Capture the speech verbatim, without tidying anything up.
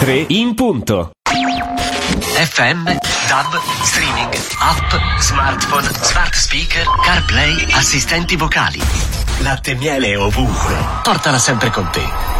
tre in punto. F M, DAB, streaming, app, smartphone, smart speaker, CarPlay, assistenti vocali. Latte e miele ovunque. Portala sempre con te.